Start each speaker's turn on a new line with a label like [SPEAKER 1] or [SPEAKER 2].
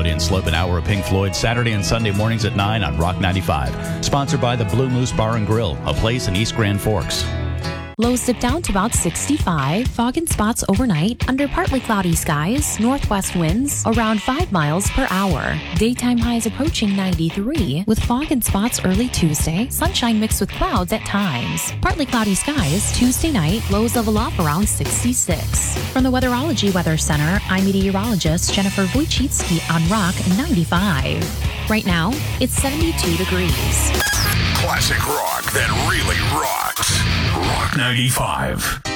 [SPEAKER 1] Float In Slope, an hour of Pink Floyd, Saturday and Sunday mornings at 9 on Rock 95. Sponsored by the Blue Moose Bar and Grill, a place in East Grand Forks.
[SPEAKER 2] Lows dip down to about 65. Fog and spots overnight. Under partly cloudy skies. Northwest winds around 5 miles per hour. Daytime highs approaching 93 with fog and spots early Tuesday. Sunshine mixed with clouds at times. Partly cloudy skies. Tuesday night, lows level off around 66. From the Weatherology Weather Center, I'm meteorologist Jennifer Wojcicki on Rock 95. Right now, it's 72 degrees.
[SPEAKER 3] Classic rock that really rocks. Rock 95.